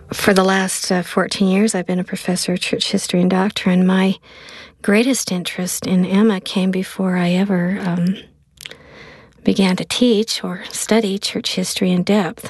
For the last 14 years, I've been a professor of church history and doctrine. My greatest interest in Emma came before I ever began to teach or study church history in depth.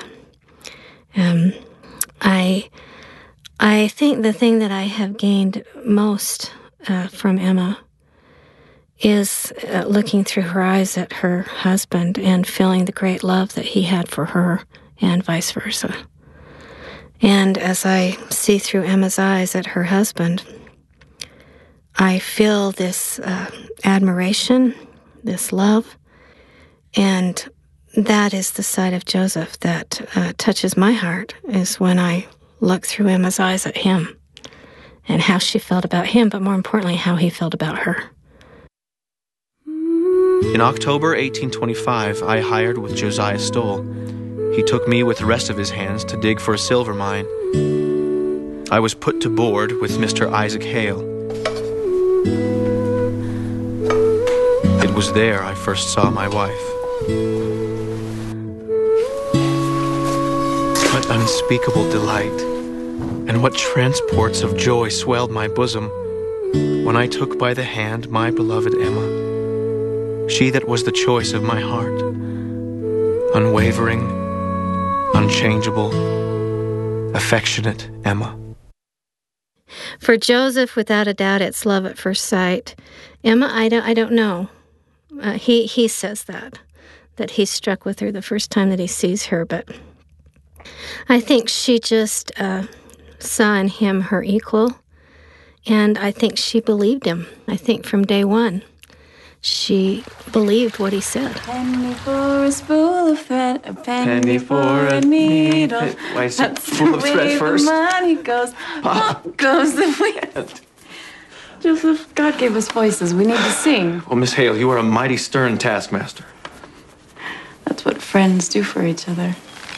I think the thing that I have gained most from Emma is looking through her eyes at her husband and feeling the great love that he had for her and vice versa. And as I see through Emma's eyes at her husband, I feel this admiration, this love, and that is the side of Joseph that touches my heart, is when I look through Emma's eyes at him and how she felt about him, but more importantly, how he felt about her. In October 1825, I hired with Josiah Stoll. He took me with the rest of his hands to dig for a silver mine. I was put to board with Mr. Isaac Hale. It was there I first saw my wife. What unspeakable delight, and what transports of joy swelled my bosom when I took by the hand my beloved Emma, she that was the choice of my heart, unwavering, unchangeable, affectionate Emma. For Joseph, without a doubt, it's love at first sight. Emma, I don't know. He says that he's struck with her the first time that he sees her, but I think she just saw in him her equal, and I think she believed him. I think from day one, she believed what he said. Penny for a spool of thread, a penny for a needle. Wait, spool of thread first? The money goes, pop goes the wheel. Joseph, God gave us voices. We need to sing. Well, Miss Hale, you are a mighty stern taskmaster. That's what friends do for each other.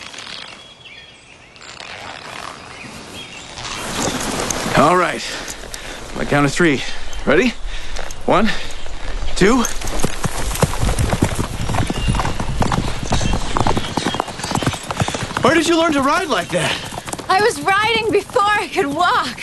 All right. On the count of three. Ready? 1, 2. Where did you learn to ride like that? I was riding before I could walk.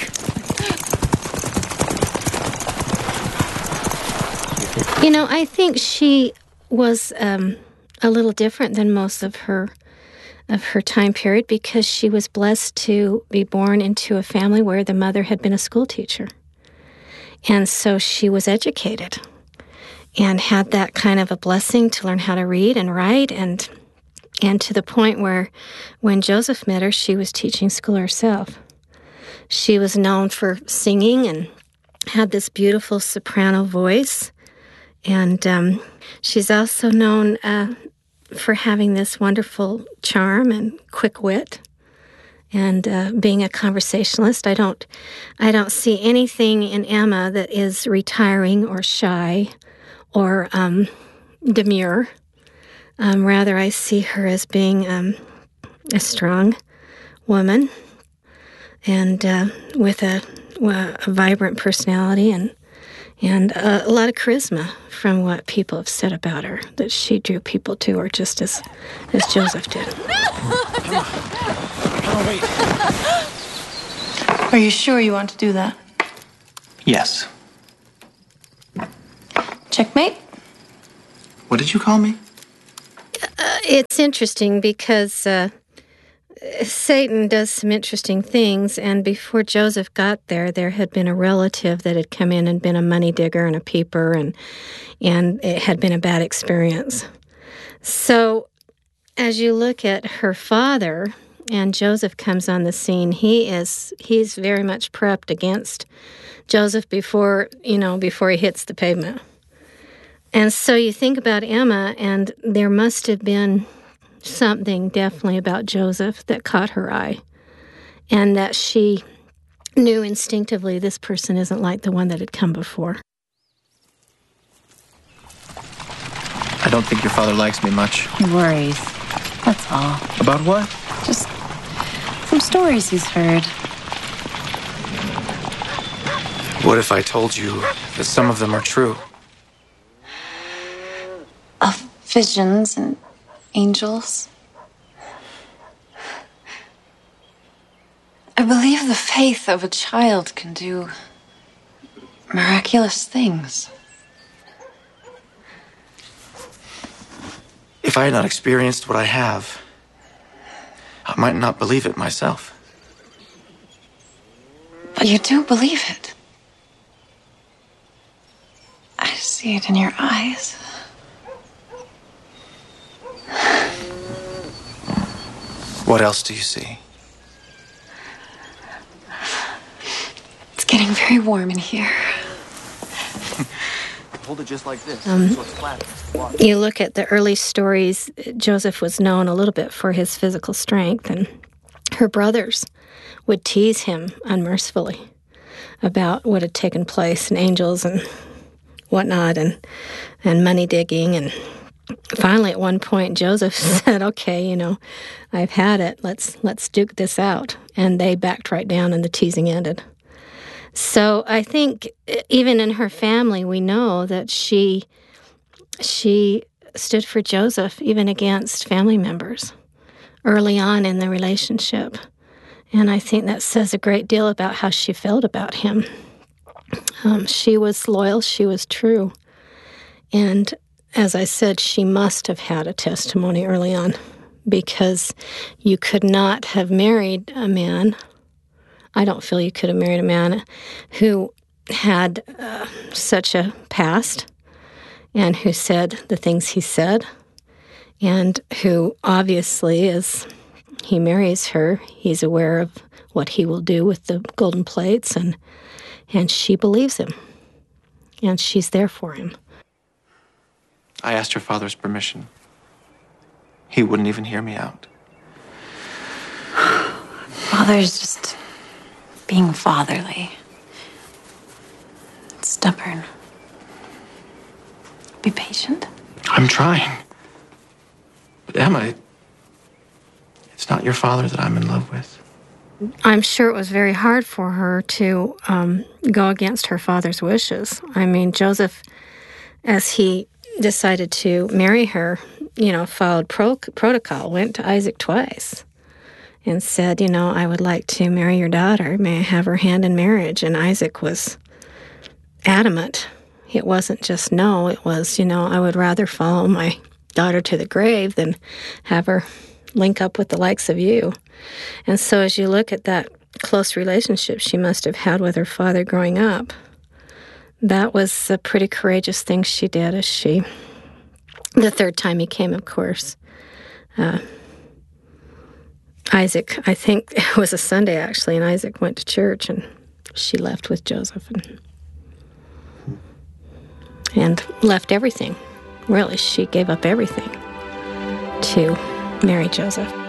You know, I think she was a little different than most of her time period, because she was blessed to be born into a family where the mother had been a school teacher. And so she was educated and had that kind of a blessing to learn how to read and write, and to the point where when Joseph met her, she was teaching school herself. She was known for singing and had this beautiful soprano voice. And she's also known for having this wonderful charm and quick wit, and being a conversationalist. I don't see anything in Emma that is retiring or shy or demure. Rather, I see her as being a strong woman, and with a vibrant personality and a lot of charisma, from what people have said about her, that she drew people to her just as Joseph did. Oh, wait. Are you sure you want to do that? Yes. Checkmate? What did you call me? It's interesting because Satan does some interesting things, and before Joseph got there had been a relative that had come in and been a money digger and a peeper, and it had been a bad experience. So as you look at her father, and Joseph comes on the scene, he's very much prepped against Joseph before he hits the pavement. And so you think about Emma, and there must have been something definitely about Joseph that caught her eye, and that she knew instinctively this person isn't like the one that had come before. I don't think your father likes me much. He worries. That's all. About what? Just from stories he's heard. What if I told you that some of them are true? Of visions and angels. believe the faith of a child can do miraculous things. If I had not experienced what I have, I might not believe it myself. But you do believe it. I see it in your eyes. What else do you see? It's getting very warm in here. Hold it just like this, so it's flat. You look at the early stories, Joseph was known a little bit for his physical strength, and her brothers would tease him unmercifully about what had taken place, and angels and whatnot, and money digging. And finally, at one point, Joseph said, okay, I've had it. Let's duke this out. And they backed right down, and the teasing ended. So I think even in her family, we know that she stood for Joseph even against family members early on in the relationship. And I think that says a great deal about how she felt about him. She was loyal, she was true. And as I said, she must have had a testimony early on, because you could not have married a man. I don't feel you could have married a man who had such a past and who said the things he said, and who obviously, as he marries her, he's aware of what he will do with the golden plates, and she believes him, and she's there for him. I asked her father's permission. He wouldn't even hear me out. Father's just being fatherly. Stubborn. Be patient. I'm trying. But Emma, it's not your father that I'm in love with. I'm sure it was very hard for her to go against her father's wishes. I mean, Joseph, as he decided to marry her, followed protocol, went to Isaac twice and said, I would like to marry your daughter. May I have her hand in marriage? And Isaac was adamant. It wasn't just no. It was, I would rather follow my daughter to the grave than have her link up with the likes of you. And so as you look at that close relationship she must have had with her father growing up, that was a pretty courageous thing she did. The third time he came, of course, Isaac, I think it was a Sunday actually, and Isaac went to church, and she left with Joseph and left everything. Really, she gave up everything to marry Joseph.